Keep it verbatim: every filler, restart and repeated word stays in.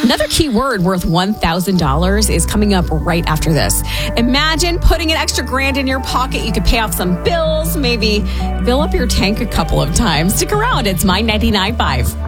Another key word worth one thousand dollars is coming up right after this. Imagine putting an extra grand in your pocket. You could pay off some bills, maybe fill up your tank a couple of times. Stick around. It's My ninety-nine point five.